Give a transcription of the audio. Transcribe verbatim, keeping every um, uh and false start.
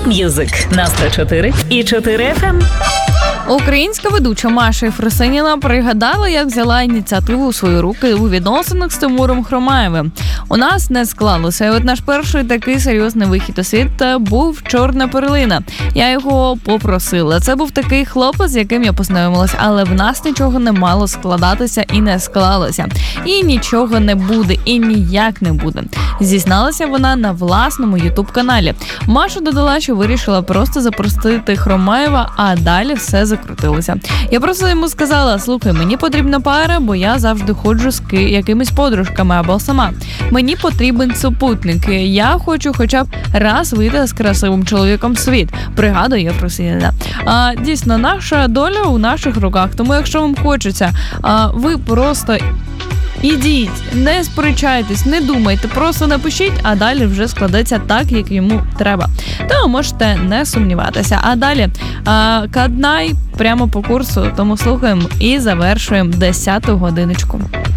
Top Music на сто чотири і чотири еф ем. Українська ведуча Маша Єфросиніна пригадала, як взяла ініціативу у свої руки у відносинах з Тимуром Хромаєвим. У нас не склалося, і от наш перший такий серйозний вихід у світ був «Чорна перлина». Я його попросила. Це був такий хлопець, з яким я познайомилась, але в нас нічого не мало складатися і не склалося. І нічого не буде, і ніяк не буде. Зізналася вона на власному ютуб-каналі. Маша додала, що вирішила просто запросити Хромаєва, а далі все закрутилося. Я просто йому сказала: слухай, мені потрібна пара, бо я завжди ходжу з якимись подружками або сама. Мені потрібен супутник. Я хочу хоча б раз вийти з красивим чоловіком в світ. Пригадує Єфросиніна. А, дійсно, наша доля у наших руках. Тому якщо вам хочеться, а, ви просто ідіть, не сперечайтесь, не думайте, просто напишіть, а далі вже складеться так, як йому треба. Тому можете не сумніватися. А далі а, Каднай прямо по курсу, тому слухаємо і завершуємо десяту годиночку.